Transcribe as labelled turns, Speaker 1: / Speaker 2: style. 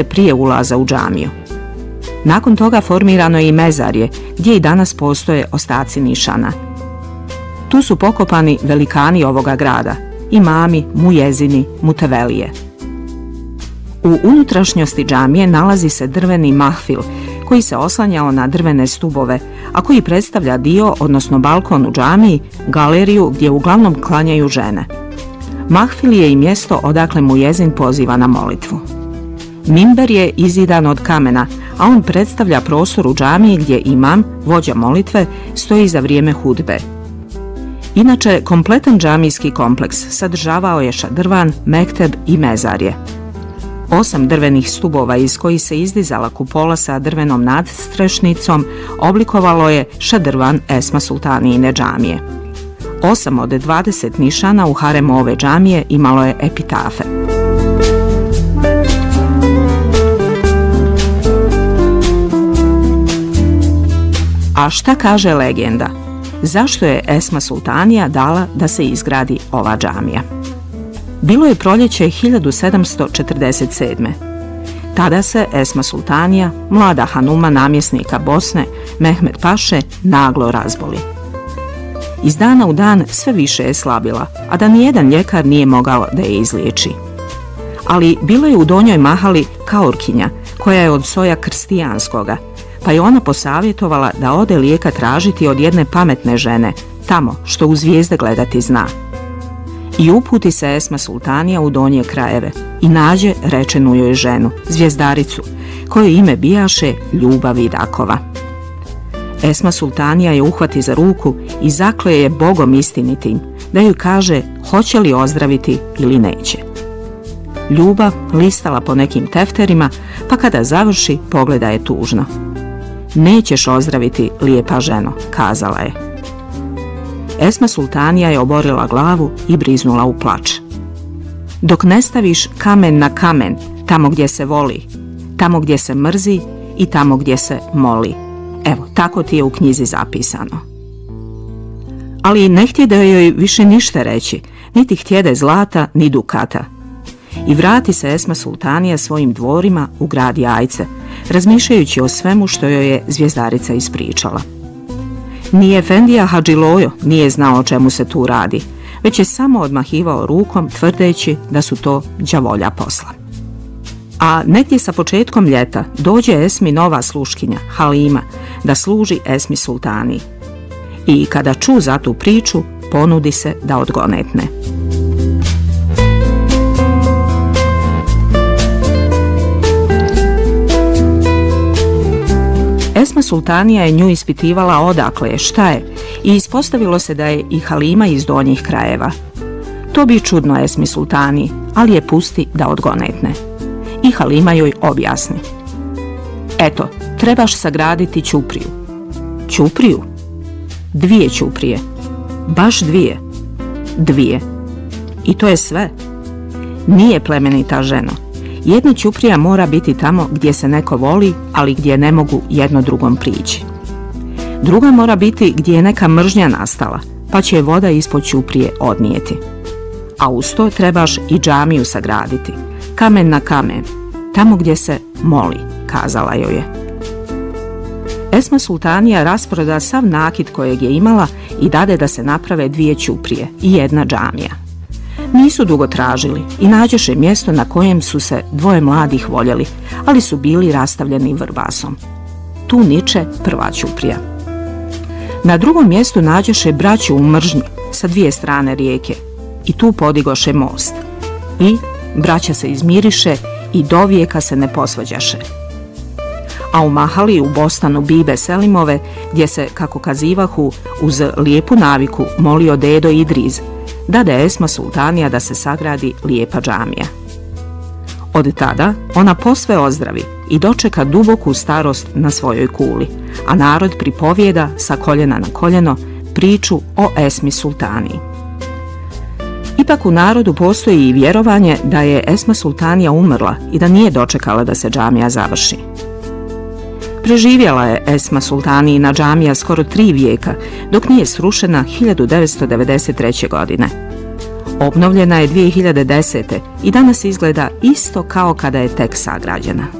Speaker 1: prije ulaza u džamiju. Nakon toga formirano je i mezarje, gdje i danas postoje ostaci nišana. Tu su pokopani velikani ovoga grada, imami, mujezini, mutevelije. U unutrašnjosti džamije nalazi se drveni mahfil, koji se oslanjao na drvene stubove, a koji predstavlja dio, odnosno balkon u džamiji, galeriju gdje uglavnom klanjaju žene. Mahfil je i mjesto odakle mujezin poziva na molitvu. Mimber je izidan od kamena, a on predstavlja prostor u džamiji gdje imam, vođa molitve, stoji za vrijeme hudbe. Inače, kompletan džamijski kompleks sadržavao je šadrvan, mekteb i mezarje. 8 drvenih stubova iz kojih se izdizala kupola sa drvenom nadstrešnicom oblikovalo je šadrvan Esma Sultanijine džamije. 8 od 20 nišana u haremu ove džamije imalo je epitafe. A šta kaže legenda? Zašto je Esma Sultanija dala da se izgradi ova džamija? Bilo je proljeće 1747. Tada se Esma Sultanija, mlada hanuma namjesnika Bosne, Mehmed Paše, naglo razboli. Iz dana u dan sve više je slabila, a da nijedan ljekar nije mogao da je izliječi. Ali bila je u Donjoj Mahali kaurkinja, koja je od soja krstijanskoga, pa je ona posavjetovala da ode lijeka tražiti od jedne pametne žene, tamo što u zvijezde gledati zna. I uputi se Esma Sultanija u donje krajeve i nađe rečenu joj ženu, zvijezdaricu, koje ime bijaše Ljuba Vidakova. Esma Sultanija je uhvati za ruku i zakle je Bogom istinitim da joj kaže hoće li ozdraviti ili neće. Ljuba listala po nekim tefterima, pa kada završi pogleda je tužno. Nećeš ozdraviti, lijepa ženo, kazala je. Esma Sultanija je oborila glavu i briznula u plač. Dok ne staviš kamen na kamen, tamo gdje se voli, tamo gdje se mrzi i tamo gdje se moli. Evo, tako ti je u knjizi zapisano. Ali ne htjede joj više ništa reći, niti htjede zlata, ni dukata. I vrati se Esma Sultanija svojim dvorima u grad Jajce, razmišljajući o svemu što joj je zvijezdarica ispričala. Ni efendija Hadžilojo nije znao o čemu se tu radi, već je samo odmahivao rukom tvrdeći da su to đavolja posla. A negdje sa početkom ljeta dođe Esmi nova sluškinja, Halima, da služi Esmi Sultaniji. I kada ču za tu priču, ponudi se da odgonetne. Esma Sultanija je nju ispitivala odakle je, šta je, i ispostavilo se da je i Halima iz donjih krajeva. To bi čudno Esmi Sultaniji, ali je pusti da odgonetne. I Halima joj objasni. Eto, trebaš sagraditi ćupriju. Ćupriju? 2 ćuprije. Baš 2. 2. I to je sve. Nije plemenita ženo. Jedna ćuprija mora biti tamo gdje se neko voli, ali gdje ne mogu jedno drugom prići. Druga mora biti gdje je neka mržnja nastala, pa će je voda ispod ćuprije odnijeti. A uz to trebaš i džamiju sagraditi, kamen na kamen, tamo gdje se moli, kazala joj je. Esma Sultanija rasproda sav nakit kojeg je imala i dade da se naprave 2 ćuprije i 1 džamija. Nisu dugo tražili i nađoše mjesto na kojem su se 2 mladih voljeli, ali su bili rastavljeni vrbasom. Tu niče prva ćuprija. Na drugom mjestu nađoše braću u mržnji sa 2 strane rijeke i tu podigoše most. I braća se izmiriše i do vijeka se ne posvađaše. A u Mahali, u Bostanu Bibe Selimove, gdje se, kako kazivahu, uz lijepu naviku molio dedo Idriz, dade Esma Sultanija da se sagradi lijepa džamija. Od tada ona posve ozdravi i dočeka duboku starost na svojoj kuli, a narod pripovijeda sa koljena na koljeno priču o Esmi Sultaniji. Ipak u narodu postoji i vjerovanje da je Esma Sultanija umrla i da nije dočekala da se džamija završi. Preživjela je Esma Sultanijina džamija skoro 3 vijeka, dok nije srušena 1993. godine. Obnovljena je 2010. i danas izgleda isto kao kada je tek sagrađena.